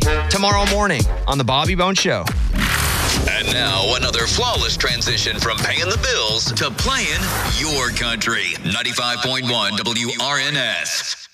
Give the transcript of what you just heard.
tomorrow morning on The Bobby Bones Show. And now another flawless transition from paying the bills to playing your country. 95.1 WRNS.